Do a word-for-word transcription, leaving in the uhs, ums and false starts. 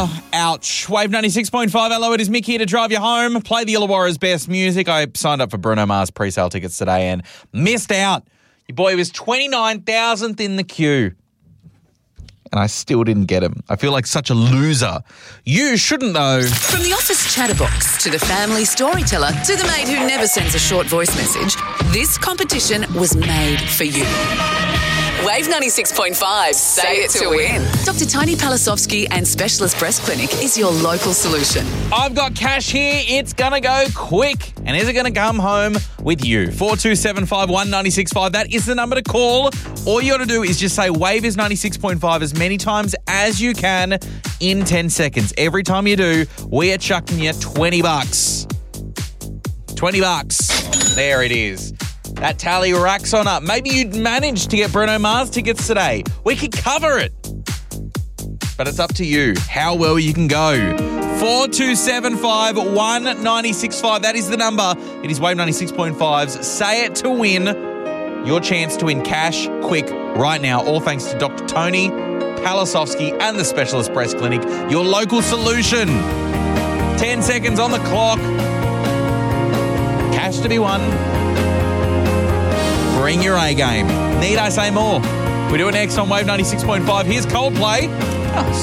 Oh, ouch. Wave ninety-six point five. Hello, it is Mick here to drive you home. Play the Illawarra's best music. I signed up for Bruno Mars pre-sale tickets today and missed out. Your boy was twenty-nine thousandth in the queue. And I still didn't get him. I feel like such a loser. You shouldn't, though. From the office chatterbox to the family storyteller to the mate who never sends a short voice message, this competition was made for you. Wave ninety-six point five. Say it to win. Doctor Tony Palasovsky and Specialist Breast Clinic is your local solution. I've got cash here. It's going to go quick. And is it going to come home with you? four two seven five one nine six five. That is the number to call. All you got to do is just say Wave is ninety-six point five as many times as you can in ten seconds. Every time you do, we are chucking you twenty bucks. twenty bucks. There it is. That tally racks on up. Maybe you'd manage to get Bruno Mars tickets today. We could cover it. But it's up to you how well you can go. four two seven five one nine six five. That is the number. It is Wave ninety-six point five's Say It to Win. Your chance to win cash quick right now. All thanks to Doctor Tony Palasovsky and the Specialist Breast Clinic. Your local solution. ten seconds on the clock. Cash to be won. Bring your A game. Need I say more? We do it next on Wave ninety-six point five. Here's Coldplay. Oh,